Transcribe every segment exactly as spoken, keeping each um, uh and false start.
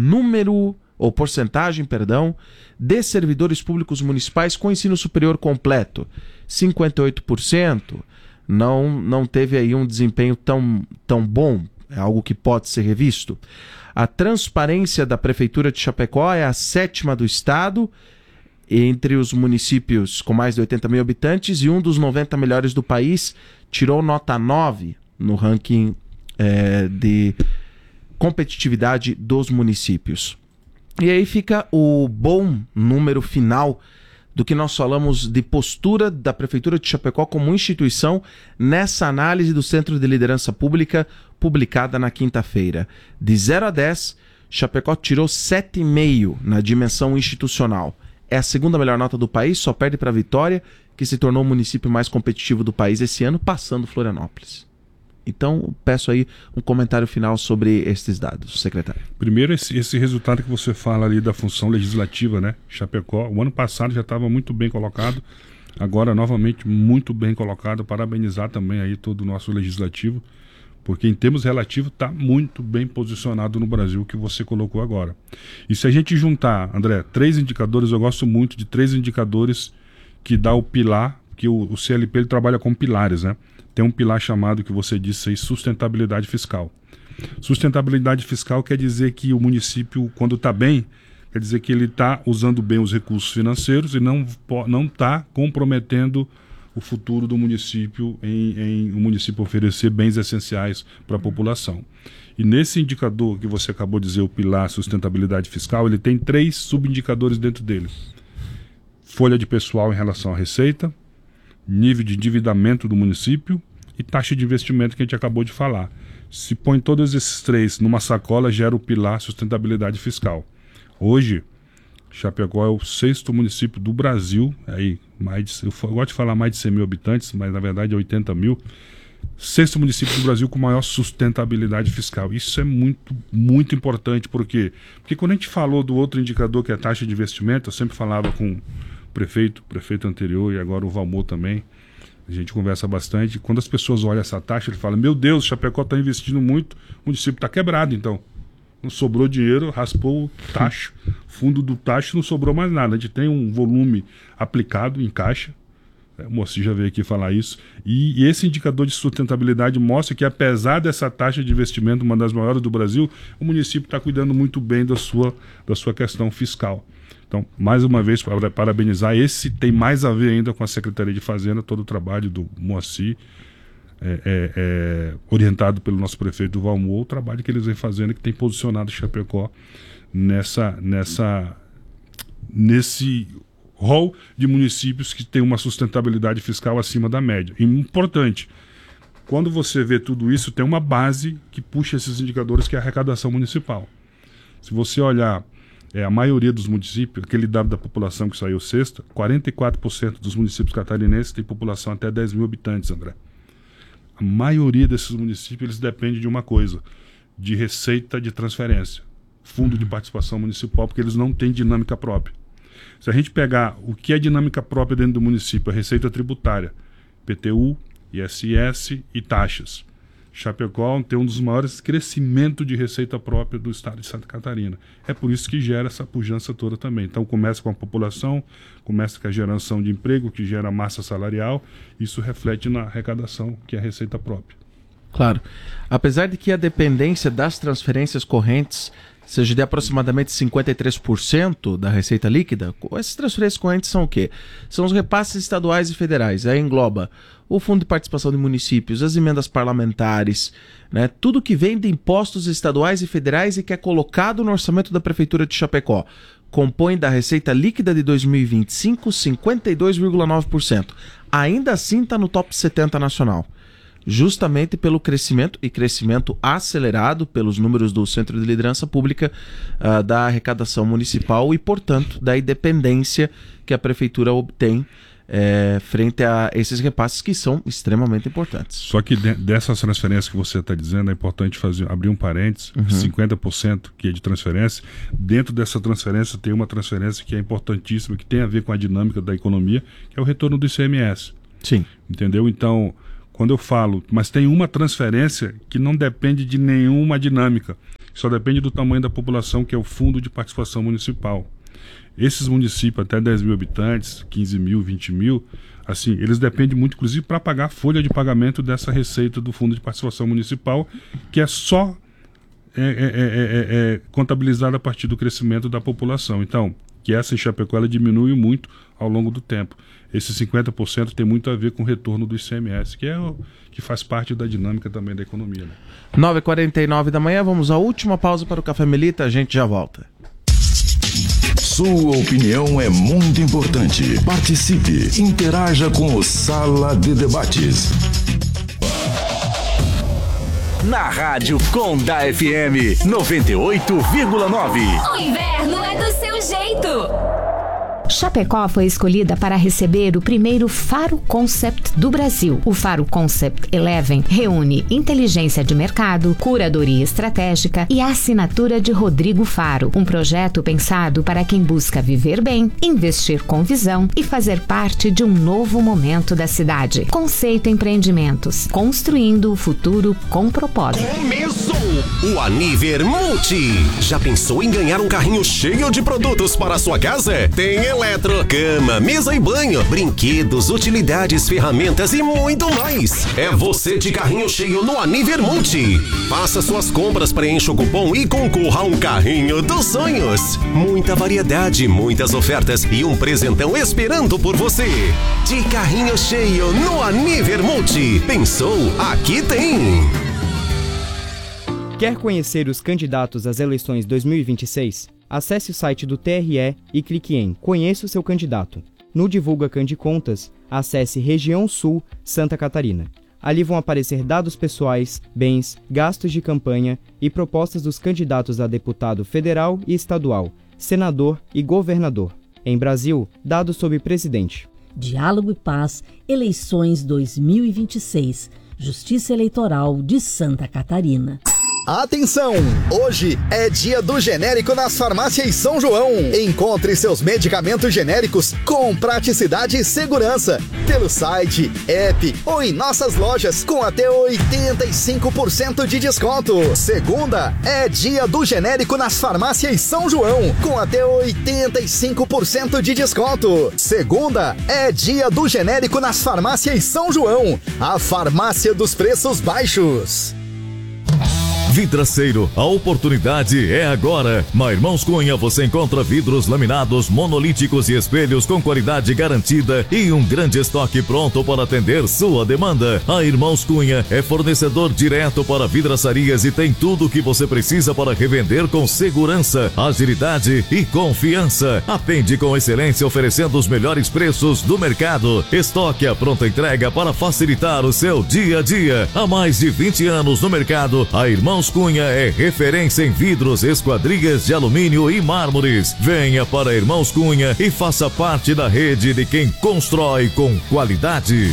número, ou porcentagem, perdão, de servidores públicos municipais com ensino superior completo. cinquenta e oito por cento não, não teve aí um desempenho tão, tão bom, é algo que pode ser revisto. A transparência da Prefeitura de Chapecó é a sétima do estado, entre os municípios com mais de oitenta mil habitantes, e um dos noventa melhores do país, tirou nota nove no ranking é, de competitividade dos municípios. E aí fica o bom número final do que nós falamos de postura da Prefeitura de Chapecó como instituição nessa análise do Centro de Liderança Pública publicada na quinta-feira. De zero a dez, Chapecó tirou sete vírgula cinco na dimensão institucional. É a segunda melhor nota do país, só perde para Vitória, que se tornou o município mais competitivo do país esse ano, passando Florianópolis. Então, peço aí um comentário final sobre estes dados, secretário. Primeiro, esse, esse resultado que você fala ali da função legislativa, né? Chapecó, o ano passado já estava muito bem colocado, agora novamente muito bem colocado. Parabenizar também aí todo o nosso legislativo, porque em termos relativos está muito bem posicionado no Brasil, que você colocou agora. E se a gente juntar, André, três indicadores, eu gosto muito de três indicadores que dá o pilar, que o, o C L P ele trabalha com pilares, né? Tem um pilar chamado, que você disse aí, sustentabilidade fiscal. Sustentabilidade fiscal quer dizer que o município, quando está bem, quer dizer que ele está usando bem os recursos financeiros e não não está comprometendo o futuro do município em, em o município oferecer bens essenciais para a população. E nesse indicador que você acabou de dizer, o pilar sustentabilidade fiscal, ele tem três subindicadores dentro dele. Folha de pessoal em relação à receita, nível de endividamento do município e taxa de investimento que a gente acabou de falar. Se põe todos esses três numa sacola, gera o pilar sustentabilidade fiscal. Hoje, Chapecó é o sexto município do Brasil, aí, mais de, eu gosto de falar mais de cem mil habitantes, mas na verdade é oitenta mil, sexto município do Brasil com maior sustentabilidade fiscal. Isso é muito, muito importante, por quê? Porque quando a gente falou do outro indicador, que é a taxa de investimento, eu sempre falava com o prefeito, prefeito anterior e agora o Valmor também, a gente conversa bastante. Quando as pessoas olham essa taxa, ele fala: meu Deus, Chapecó está investindo muito, o município está quebrado, então. Não sobrou dinheiro, raspou o tacho, fundo do tacho, não sobrou mais nada. A gente tem um volume aplicado em caixa, o Moacir já veio aqui falar isso, e, e esse indicador de sustentabilidade mostra que, apesar dessa taxa de investimento, uma das maiores do Brasil, o município está cuidando muito bem da sua, da sua questão fiscal. Então, mais uma vez, para parabenizar, esse tem mais a ver ainda com a Secretaria de Fazenda, todo o trabalho do Moacir, é, é, é, orientado pelo nosso prefeito Valmor, o trabalho que eles vêm fazendo, que tem posicionado Chapecó nessa, nessa, nesse rol de municípios que tem uma sustentabilidade fiscal acima da média. E importante, quando você vê tudo isso, tem uma base que puxa esses indicadores, que é a arrecadação municipal. Se você olhar É, a maioria dos municípios, aquele dado da população que saiu sexta, quarenta e quatro por cento dos municípios catarinenses tem população até dez mil habitantes, André. A maioria desses municípios, eles dependem de uma coisa, de receita de transferência, fundo de participação municipal, porque eles não têm dinâmica própria. Se a gente pegar o que é dinâmica própria dentro do município, a receita tributária, I P T U, I S S e taxas. Chapecó tem um dos maiores crescimentos de receita própria do estado de Santa Catarina. É por isso que gera essa pujança toda também. Então começa com a população, começa com a geração de emprego, que gera massa salarial, isso reflete na arrecadação, que é a receita própria. Claro. Apesar de que a dependência das transferências correntes seja de aproximadamente cinquenta e três por cento da receita líquida, essas transferências correntes são o quê? São os repasses estaduais e federais. Aí engloba o Fundo de Participação de Municípios, as emendas parlamentares, né? Tudo que vem de impostos estaduais e federais e que é colocado no orçamento da Prefeitura de Chapecó. Compõe da receita líquida de dois mil e vinte e cinco cinquenta e dois vírgula nove por cento. Ainda assim está no top setenta nacional. Justamente pelo crescimento, e crescimento acelerado pelos números do Centro de Liderança Pública, uh, da arrecadação municipal e, portanto, da independência que a Prefeitura obtém é, frente a esses repasses que são extremamente importantes. Só que de, dessas transferências que você está dizendo, é importante fazer, abrir um parênteses, uhum. cinquenta por cento que é de transferência. Dentro dessa transferência tem uma transferência que é importantíssima, que tem a ver com a dinâmica da economia, que é o retorno do I C M S. Sim. Entendeu? Então, quando eu falo, mas tem uma transferência que não depende de nenhuma dinâmica, só depende do tamanho da população, que é o Fundo de Participação Municipal. Esses municípios até dez mil habitantes, quinze mil, vinte mil, assim, eles dependem muito, inclusive, para pagar a folha de pagamento dessa receita do Fundo de Participação Municipal, que é só é, é, é, é, contabilizada a partir do crescimento da população. Então, que essa em Chapecó ela diminui muito ao longo do tempo. Esses cinquenta por cento tem muito a ver com o retorno do I C M S, que, é o, que faz parte da dinâmica também da economia. Né? nove e quarenta e nove da manhã, vamos à última pausa para o Café Melita, a gente já volta. Sua opinião é muito importante. Participe, interaja com o Sala de Debates. Na Rádio Conda F M noventa e oito vírgula nove. O inverno é do seu jeito. Chapecó foi escolhida para receber o primeiro Faro Concept do Brasil. O Faro Concept Eleven reúne inteligência de mercado, curadoria estratégica e a assinatura de Rodrigo Faro. Um projeto pensado para quem busca viver bem, investir com visão e fazer parte de um novo momento da cidade. Conceito Empreendimentos, construindo o futuro com propósito. Começou o Aniver Multi. Já pensou em ganhar um carrinho cheio de produtos para a sua casa? Tem eletro, cama, mesa e banho, brinquedos, utilidades, ferramentas e muito mais. É você de carrinho cheio no Aniver Multi. Faça suas compras, preencha o cupom e concorra a um carrinho dos sonhos. Muita variedade, muitas ofertas e um presentão esperando por você. De carrinho cheio no Aniver Multi. Pensou? Aqui tem. Quer conhecer os candidatos às eleições dois mil e vinte e seis? Acesse o site do T R E e clique em Conheça o seu candidato. No Divulga Candicontas, acesse Região Sul, Santa Catarina. Ali vão aparecer dados pessoais, bens, gastos de campanha e propostas dos candidatos a deputado federal e estadual, senador e governador. Em Brasil, dados sobre presidente. Diálogo e Paz, eleições dois mil e vinte e seis. Justiça Eleitoral de Santa Catarina. Atenção! Hoje é dia do genérico nas farmácias São João. Encontre seus medicamentos genéricos com praticidade e segurança pelo site, app ou em nossas lojas com até oitenta e cinco por cento de desconto. Segunda é dia do genérico nas farmácias São João com até oitenta e cinco por cento de desconto. Segunda é dia do genérico nas farmácias São João, a farmácia dos preços baixos. Vidraceiro, a oportunidade é agora. Na Irmãos Cunha você encontra vidros laminados, monolíticos e espelhos com qualidade garantida e um grande estoque pronto para atender sua demanda. A Irmãos Cunha é fornecedor direto para vidraçarias e tem tudo o que você precisa para revender com segurança, agilidade e confiança. Atende com excelência oferecendo os melhores preços do mercado. Estoque a pronta entrega para facilitar o seu dia a dia. Há mais de vinte anos no mercado, a Irmãos Cunha é referência em vidros, esquadrias de alumínio e mármores. Venha para Irmãos Cunha e faça parte da rede de quem constrói com qualidade.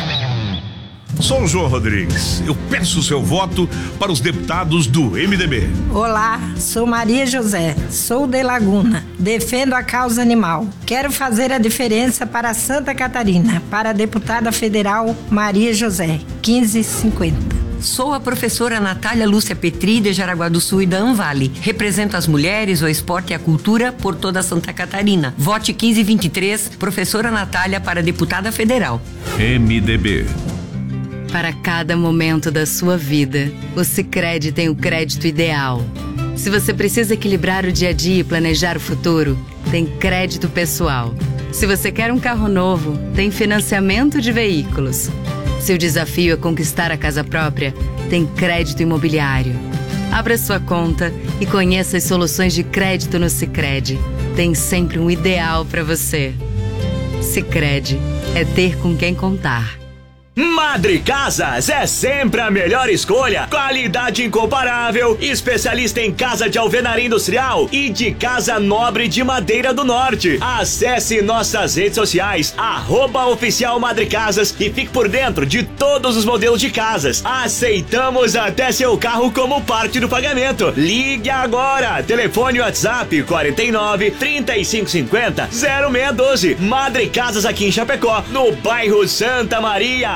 Sou o João Rodrigues. Eu peço o seu voto para os deputados do M D B. Olá, sou Maria José, sou de Laguna. Defendo a causa animal. Quero fazer a diferença para Santa Catarina. Para a deputada federal Maria José, quinze cinquenta. Sou a professora Natália Lúcia Petri, de Jaraguá do Sul e da Anvale. Represento as mulheres, o esporte e a cultura por toda Santa Catarina. Vote quinze vinte e três, professora Natália para deputada federal. M D B. Para cada momento da sua vida, o Sicredi tem o crédito ideal. Se você precisa equilibrar o dia a dia e planejar o futuro, tem crédito pessoal. Se você quer um carro novo, tem financiamento de veículos. Se o desafio é conquistar a casa própria, tem crédito imobiliário. Abra sua conta e conheça as soluções de crédito no Sicredi. Tem sempre um ideal para você. Sicredi é ter com quem contar. Madre Casas é sempre a melhor escolha. Qualidade incomparável, especialista em casa de alvenaria industrial e de casa nobre de madeira do norte. Acesse nossas redes sociais, arroba oficial Madre Casas e fique por dentro de todos os modelos de casas. Aceitamos até seu carro como parte do pagamento. Ligue agora, telefone WhatsApp quarenta e nove, trinta e cinco cinquenta, zero seis doze. Madre Casas aqui em Chapecó, no bairro Santa Maria.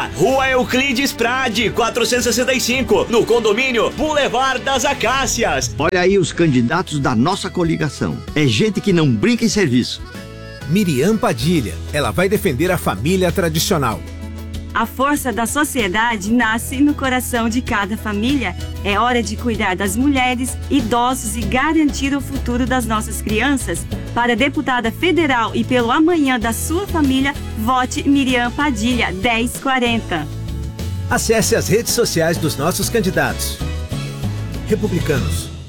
Rua Euclides Prade, quatrocentos e sessenta e cinco, no condomínio Boulevard das Acácias. Olha aí os candidatos da nossa coligação. É gente que não brinca em serviço. Miriam Padilha, ela vai defender a família tradicional. A força da sociedade nasce no coração de cada família. É hora de cuidar das mulheres, idosos e garantir o futuro das nossas crianças. Para deputada federal e pelo amanhã da sua família, vote Miriam Padilha, dez quarenta. Acesse as redes sociais dos nossos candidatos. Republicanos.